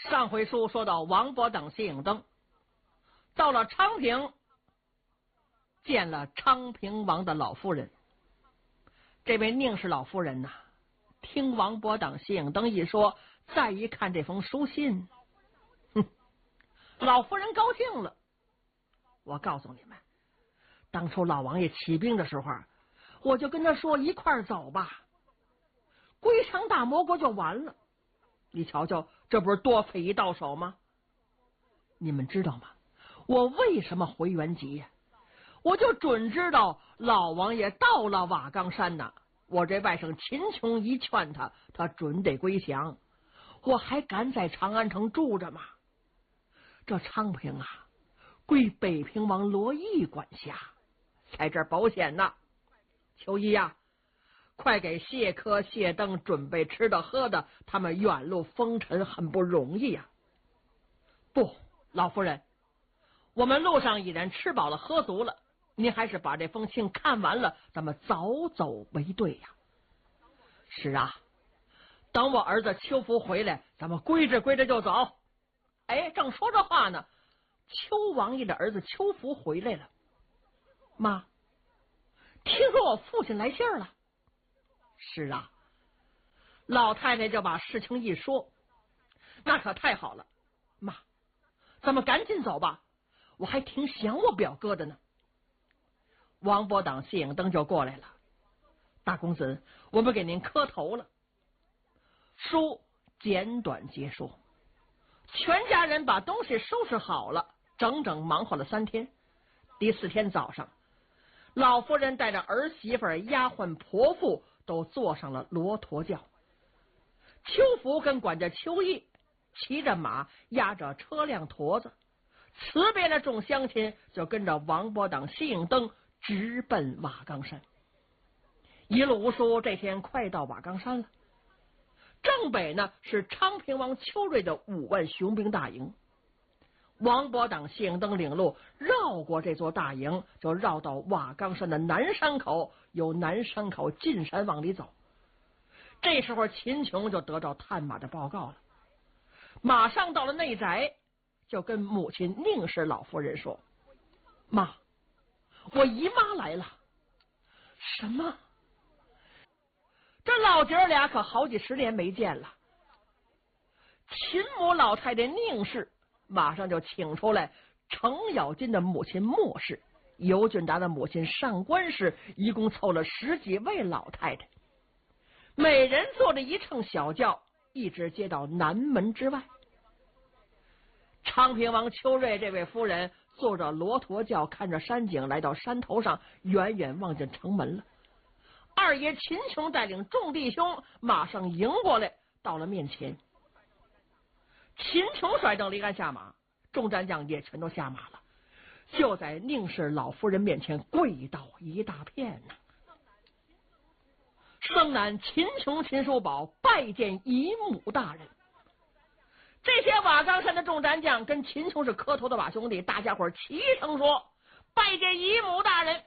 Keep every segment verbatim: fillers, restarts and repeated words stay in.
上回书说到王伯等、谢影灯到了昌平，见了昌平王的老夫人。这位宁氏老夫人呐、啊，听王伯等、谢影灯一说，再一看这封书信，哼，老夫人高兴了。我告诉你们，当初老王爷起兵的时候，我就跟他说一块儿走吧，归降大魔国就完了。你瞧瞧，这不是多费一到手吗？你们知道吗？我为什么回原籍呀？我就准知道老王爷到了瓦岗山呐，我这外甥秦琼一劝他，他准得归降。我还敢在长安城住着吗？这昌平啊，归北平王罗毅管辖，在这儿保险呢。秋衣呀、啊，快给谢科、谢登准备吃的喝的，他们远路风尘很不容易呀、啊。不，老夫人，我们路上已然吃饱了喝足了，您还是把这封信看完了，咱们早走为对呀。是啊，等我儿子邱福回来，咱们归着归着就走。哎，正说着话呢，邱王爷的儿子邱福回来了。妈，听说我父亲来信了。是啊，老太太就把事情一说，那可太好了。妈，咱们赶紧走吧，我还挺想我表哥的呢。王伯等、谢影灯就过来了。大公子，我们给您磕头了。书简短结束，全家人把东西收拾好了，整整忙活了三天。第四天早上，老夫人带着儿媳妇、丫鬟、婆妇都坐上了骆驼轿。邱福跟管家邱毅骑着马，压着车辆驼子，辞别了众乡亲，就跟着王伯等、谢影灯直奔瓦岗山。一路无书，这天快到瓦岗山了。正北呢是昌平王邱瑞的五万雄兵大营。王伯等、谢影灯领路绕过这座大营，就绕到瓦岗山的南山口，由南山口进山往里走。这时候秦琼就得到探马的报告了，马上到了内宅，就跟母亲宁氏老夫人说：“妈，我姨妈来了。”什么？这老姐儿俩可好几十年没见了。秦母老太太宁氏马上就请出来程咬金的母亲莫氏、尤俊达的母亲上官氏，一共凑了十几位老太太，每人坐着一乘小轿，一直接到南门之外。昌平王邱瑞这位夫人坐着骆驼轿，看着山景，来到山头上，远远望见城门了。二爷秦琼带领众弟兄马上迎过来，到了面前。秦琼甩蹬离鞍下马，众战将也全都下马了，就在宁氏老夫人面前跪倒一大片呢、啊。生男秦琼、秦叔宝拜见姨母大人。这些瓦岗山的众战将跟秦琼是磕头的瓦兄弟，大家伙齐声说：“拜见姨母大人。”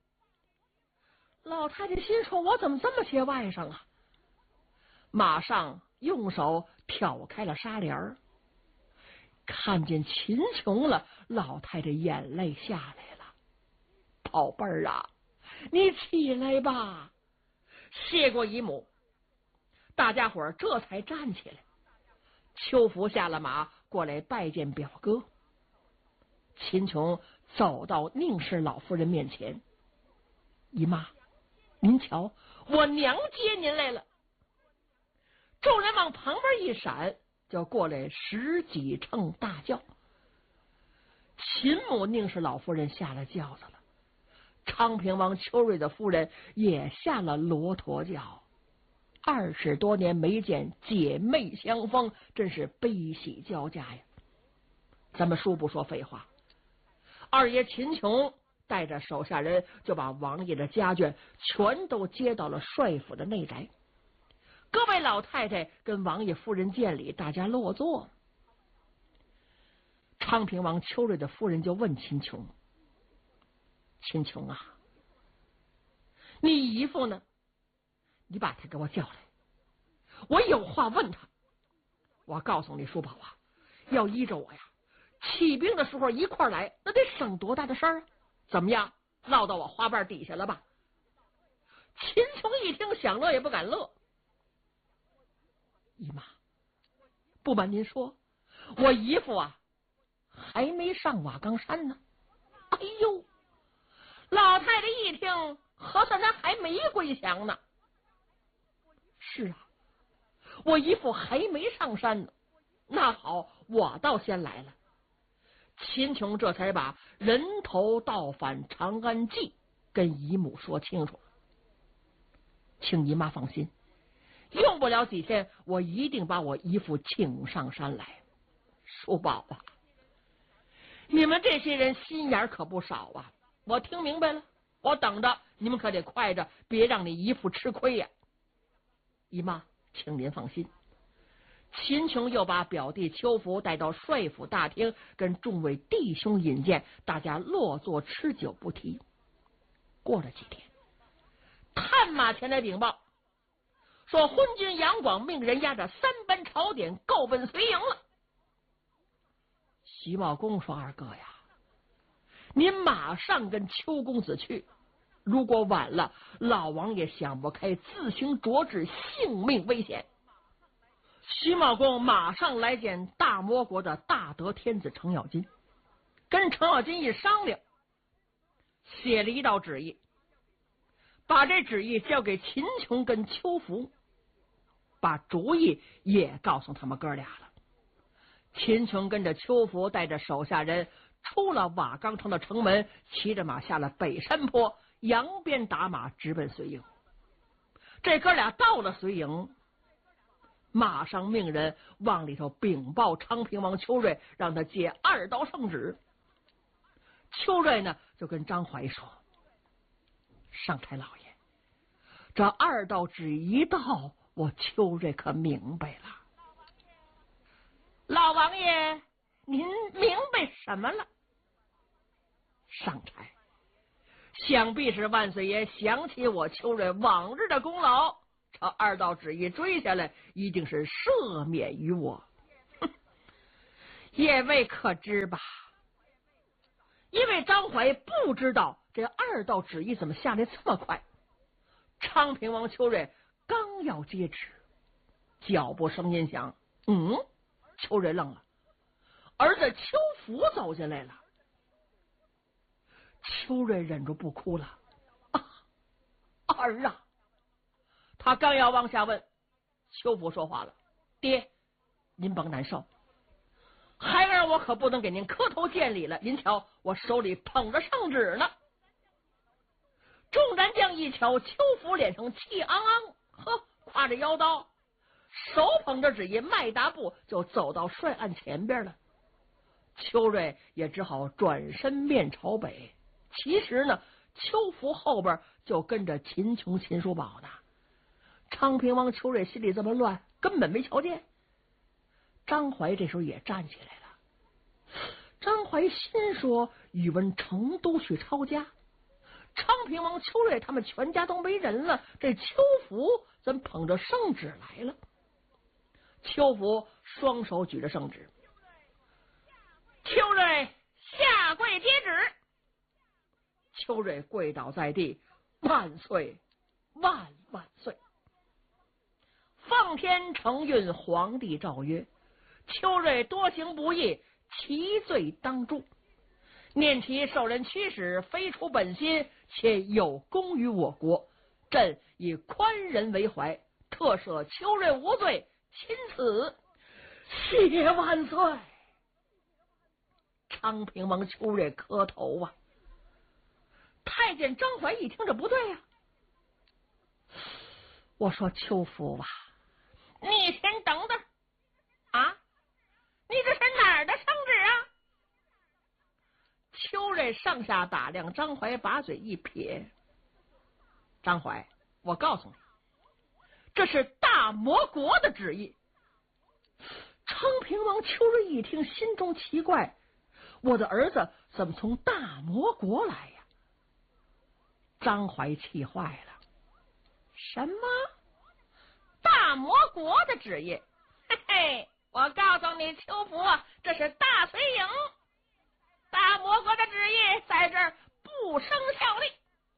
老太太心说：“我怎么这么些外甥啊？”马上用手挑开了纱帘儿，看见秦琼了，老太太眼泪下来了。“宝贝儿啊，你起来吧。”谢过姨母，大家伙这才站起来。邱福下了马，过来拜见表哥。秦琼走到宁氏老夫人面前：“姨妈，您瞧，我娘接您来了。”众人往旁边一闪，就过来十几乘大轿。秦母宁氏老夫人下了轿子了，昌平王邱瑞的夫人也下了骆驼轿。二十多年没见，姐妹相逢，真是悲喜交加呀。咱们书不说废话，二爷秦琼带着手下人就把王爷的家眷全都接到了帅府的内宅。各位老太太跟王爷夫人见礼，大家落座。昌平王邱瑞的夫人就问秦琼：“秦琼啊，你姨父呢？你把他给我叫来，我有话问他。”我告诉你，叔宝啊， 要依着我呀，起兵的时候一块来，那得省多大的事儿啊？怎么样，落到我花瓣底下了吧？秦琼一听，想乐也不敢乐。姨妈，不瞒您说，我姨父啊，还没上瓦岗山呢。哎呦，老太太一听，合算他还没归降呢。是啊，我姨父还没上山呢。那好，我倒先来了。秦琼这才把人头倒返长安计跟姨母说清楚。请姨妈放心，用不了几天，我一定把我姨父请上山来。叔宝啊，你们这些人心眼可不少啊！我听明白了，我等着，你们可得快着，别让你姨父吃亏呀。姨妈，请您放心。秦琼又把表弟邱福带到帅府大厅，跟众位弟兄引荐，大家落座吃酒不提。过了几天，探马前来禀报，说昏君杨广命人押着三班朝典，告奔绥营了。徐茂公说：“二哥呀，您马上跟邱公子去，如果晚了，老王爷想不开，自行着治，性命危险。”徐茂公马上来见大魔国的大德天子程咬金，跟程咬金一商量，写了一道旨意，把这旨意交给秦琼跟邱福，把主意也告诉他们哥俩了。秦琼跟着邱福带着手下人出了瓦岗城的城门，骑着马下了北山坡，扬鞭打马直奔绥营。这哥俩到了绥营，马上命人往里头禀报昌平王邱瑞，让他接二道圣旨。邱瑞呢就跟张怀说：“上差老爷，这二道旨一到，我邱瑞可明白了。”老王爷，您明白什么了？上差，想必是万岁爷想起我邱瑞往日的功劳，这二道旨意追下来，一定是赦免于我。哼，也未可知吧。因为张怀不知道这二道旨意怎么下来这么快。昌平王邱瑞刚要接旨，脚步声音响，嗯，邱瑞愣了，儿子邱福走进来了。邱瑞忍住不哭了，啊，儿啊！他刚要往下问，邱福说话了：“爹，您甭难受，孩儿我可不能给您磕头见礼了。您瞧，我手里捧着圣旨呢。”众战将一瞧，邱福脸上气昂昂，呵，挎着腰刀，手捧着旨意，迈大步就走到帅案前边了。邱瑞也只好转身面朝北。其实呢，邱福后边就跟着秦琼、秦叔宝呢。昌平王邱瑞心里这么乱，根本没瞧见。张怀这时候也站起来了。张怀心说：宇文成都去抄家，昌平王邱瑞他们全家都没人了，这邱福怎么捧着圣旨来了？邱福双手举着圣旨，邱瑞下跪接旨。邱瑞跪倒在地，万岁万万岁！奉天承运，皇帝诏曰：邱瑞多行不义，其罪当诛。念其受人驱使，非出本心，且有功于我国，朕以宽仁为怀，特赦邱瑞无罪，钦此。谢万岁！昌平王邱瑞磕头啊！太监张怀一听，这不对呀、啊！我说邱福啊，你先等等啊！你这是哪儿的圣旨啊？邱瑞上下打量张怀，把嘴一撇：“张怀，我告诉你，这是大魔国的旨意。”昌平王邱瑞一听，心中奇怪：我的儿子怎么从大魔国来呀？张怀气坏了：“什么大魔国的旨意？嘿嘿， 我告诉你，邱福啊，这是大隋营大魔国的旨意，在这儿不生效力。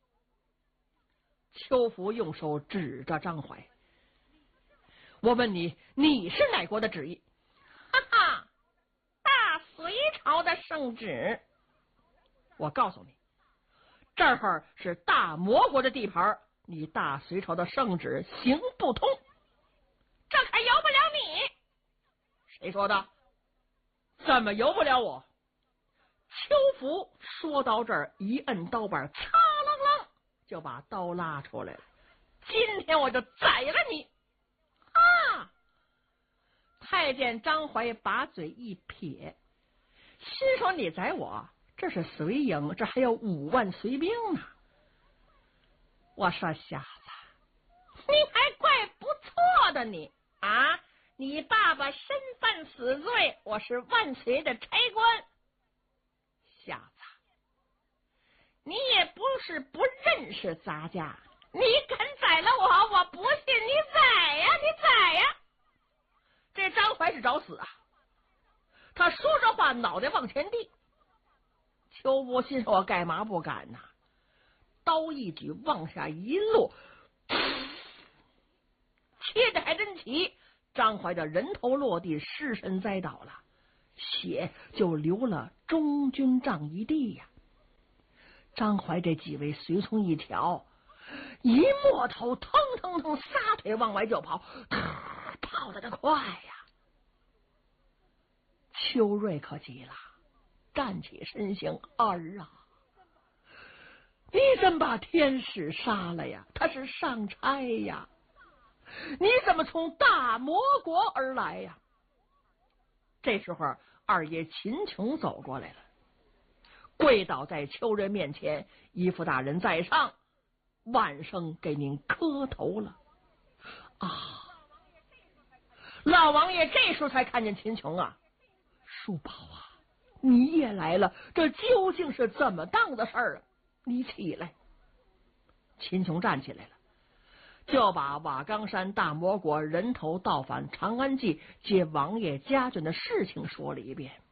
邱福用手指着张怀，我问你，你是哪国的旨意？哈哈，大隋朝的圣旨。我告诉你，这儿是大魔国的地盘，你大隋朝的圣旨行不通，这可由不了你。谁说的？怎么由不了我？邱福说到这儿，一摁刀板，嚓啷啷就把刀拉出来了。今天我就宰了你！啊！太监张怀把嘴一撇，心说你宰我，这是隋营，这还有五万隋兵呢。我说小子，你还怪不错的你啊！你爸爸身犯死罪，我是万岁的差官。小子，你也不是不认识咱家，你敢宰了我，我不信你宰呀，你宰呀！这张怀是找死啊！他说着话，脑袋往前递。邱福心说：“我干嘛不敢呐？”刀一举，往下一落，切的还真齐。张怀的人头落地，尸身栽倒了，血就流了中军帐一地呀。张怀这几位随从一瞧，一摸头，腾腾腾撒腿往外就跑，跑得这快呀！邱瑞可急了，站起身形：“儿啊，你怎么把天使杀了呀？他是上差呀！你怎么从大魔国而来呀？”这时候，二爷秦琼走过来了，跪倒在邱瑞面前：“义父大人在上，万生给您磕头了。”啊！老王爷这时候才看见秦琼啊，叔宝啊，你也来了，这究竟是怎么当的事儿啊？你起来。秦琼站起来了，就把瓦岗山大魔国人头盗反长安记接王爷家眷的事情说了一遍。